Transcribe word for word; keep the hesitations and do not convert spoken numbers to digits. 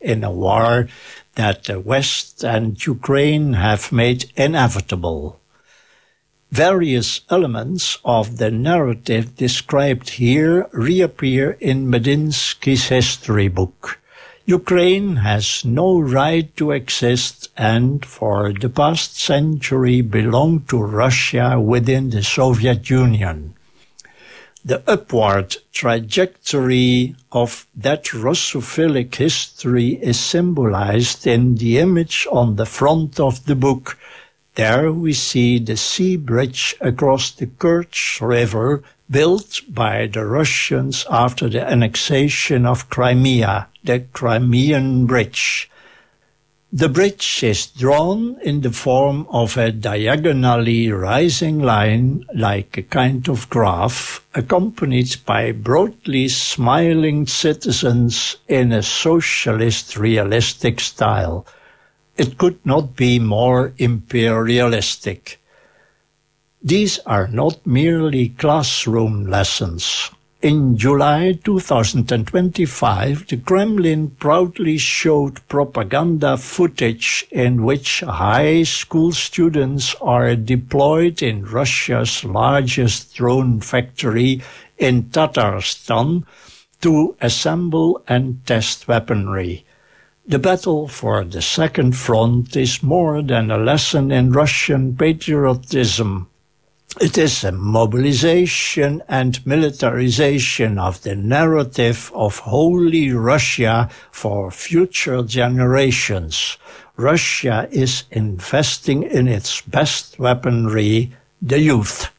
in a war that the West and Ukraine have made inevitable. Various elements of the narrative described here reappear in Medinsky's history book. Ukraine has no right to exist and, for the past century, belonged to Russia within the Soviet Union. The upward trajectory of that Russophilic history is symbolized in the image on the front of the book. There we see the sea bridge across the Kerch River built by the Russians after the annexation of Crimea, the Crimean Bridge. The bridge is drawn in the form of a diagonally rising line, like a kind of graph, accompanied by broadly smiling citizens in a socialist realistic style. It could not be more imperialistic. These are not merely classroom lessons. In July two thousand twenty-five, the Kremlin proudly showed propaganda footage in which high school students are deployed in Russia's largest drone factory in Tatarstan to assemble and test weaponry. The battle for the Second Front is more than a lesson in Russian patriotism. It is a mobilization and militarization of the narrative of Holy Russia for future generations. Russia is investing in its best weaponry, the youth.